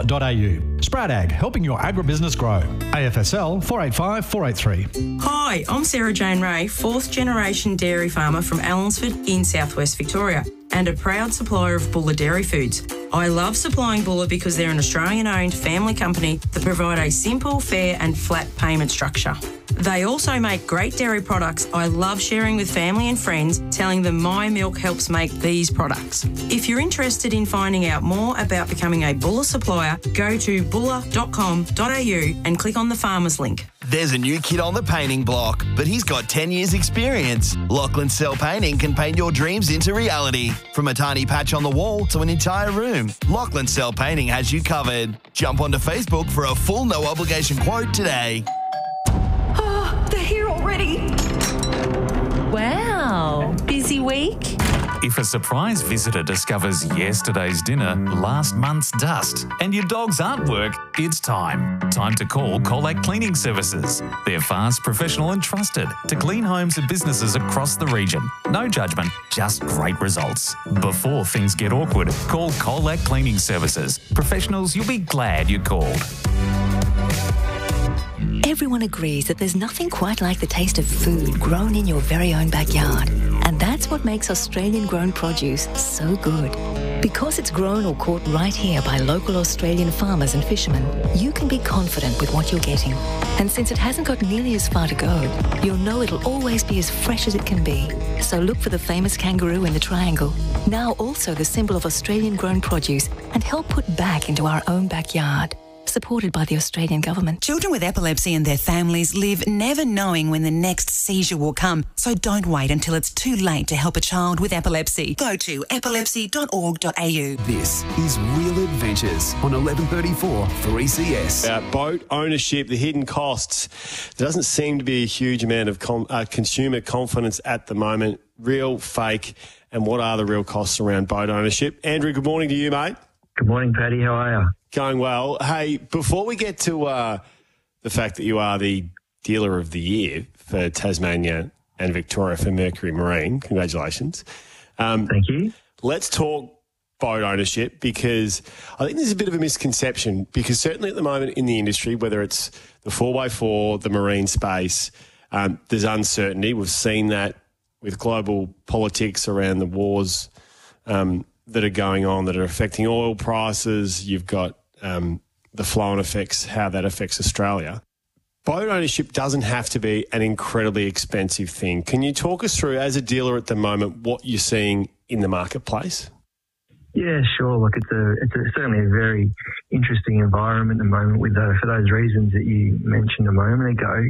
spradag.com.au. Spradag, helping your agribusiness grow. AFSL 485 483. Hi, I'm Sarah Jane Ray, fourth generation dairy farmer from Allensford in southwest Victoria and a proud supplier of Bulla Dairy Foods. I love supplying Bulla because they're an Australian-owned family company that provide a simple, fair and flat payment structure. They also make great dairy products I love sharing with family and friends, telling them my milk helps make these products. If you're interested in finding out more about becoming a Bulla supplier, go to bulla.com.au and click on the farmers link. There's a new kid on the painting block, but he's got 10 years experience. Lachlan Cell Painting can paint your dreams into reality. From a tiny patch on the wall to an entire room, Lachlan Cell Painting has you covered. Jump onto Facebook for a full no obligation quote today. Oh, they're here already. Wow. Busy week? If a surprise visitor discovers yesterday's dinner, last month's dust, and your dog's artwork, it's time. Time to call Colac Cleaning Services. They're fast, professional and trusted to clean homes and businesses across the region. No judgment, just great results. Before things get awkward, call Colac Cleaning Services. Professionals you'll be glad you called. Everyone agrees that there's nothing quite like the taste of food grown in your very own backyard. And that's what makes Australian-grown produce so good. Because it's grown or caught right here by local Australian farmers and fishermen, you can be confident with what you're getting. And since it hasn't got nearly as far to go, you'll know it'll always be as fresh as it can be. So look for the famous kangaroo in the triangle, now also the symbol of Australian-grown produce, and help put back into our own backyard. Supported by the Australian government. Children with epilepsy and their families live never knowing when the next seizure will come. So don't wait until it's too late to help a child with epilepsy. Go to epilepsy.org.au. This is Real Adventures on 1134 3CS. Boat ownership, the hidden costs. There doesn't seem to be a huge amount of consumer confidence at the moment. Real, fake, and what are the real costs around boat ownership? Andrew, good morning to you, mate. Good morning, Paddy. How are you? Going well. Hey, before we get to the fact that you are the Dealer of the Year for Tasmania and Victoria for Mercury Marine, congratulations. Thank you. Let's talk boat ownership, because I think there's a bit of a misconception, because certainly at the moment in the industry, whether it's the 4x4, the marine space, there's uncertainty. We've seen that with global politics around the wars that are going on that are affecting oil prices. You've got the flow-on effects, how that affects Australia. Boat ownership doesn't have to be an incredibly expensive thing. Can you talk us through, as a dealer at the moment, what you're seeing in the marketplace? Yeah, sure. Look, it's certainly a very interesting environment at the moment with for those reasons that you mentioned a moment ago.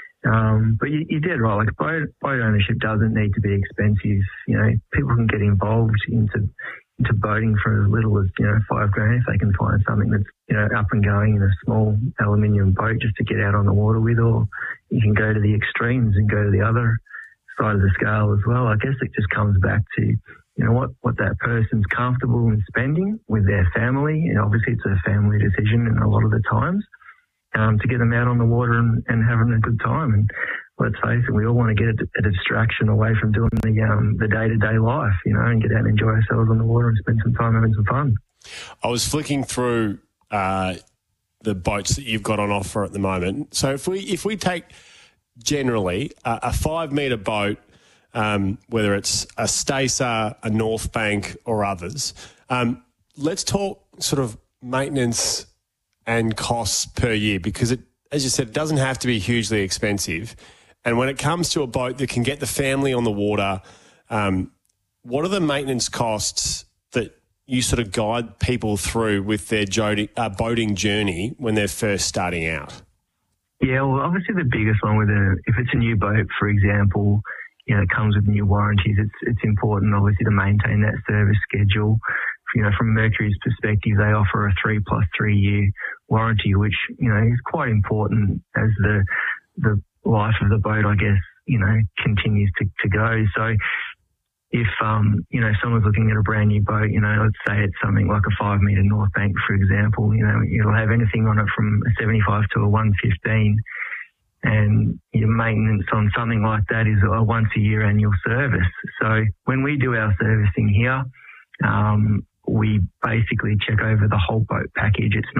But you did right. Like boat ownership doesn't need to be expensive. You know, people can get involved into boating for as little as, $5,000 if they can find something that's, up and going in a small aluminium boat just to get out on the water with, or you can go to the extremes and go to the other side of the scale as well. I guess it just comes back to, what that person's comfortable in spending with their family. And obviously it's a family decision and a lot of the times, to get them out on the water and having a good time. And let's face it, we all want to get a distraction away from doing the day-to-day life, and get out and enjoy ourselves on the water and spend some time having some fun. I was flicking through the boats that you've got on offer at the moment. So if we take generally a 5-metre boat, whether it's a Stacer, a North Bank or others, let's talk sort of maintenance and costs per year, because it, as you said, it doesn't have to be hugely expensive. And when it comes to a boat that can get the family on the water, what are the maintenance costs that you sort of guide people through with their boating journey when they're first starting out? Yeah, well, obviously the biggest one if it's a new boat, for example, it comes with new warranties. It's important, obviously, to maintain that service schedule. From Mercury's perspective, they offer a 3 + 3 year warranty, which, is quite important as the life of the boat, I guess, continues to go. So if, someone's looking at a brand new boat, let's say it's something like a 5-metre North Bank, for example, it'll have anything on it from a 75 to a 115. And your maintenance on something like that is a once-a-year annual service. So when we do our servicing here, we basically check over the whole boat package. It's